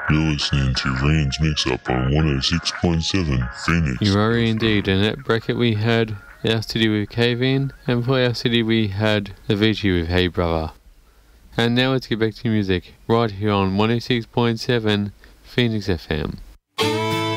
You're listening to Rain's Mix-Up on 106.7 Phoenix. You are indeed. In that bracket we had Our City with Cave-In, and for Our City we had Avicii with Hey Brother. And now let's get back to music, right here on 106.7 Phoenix FM.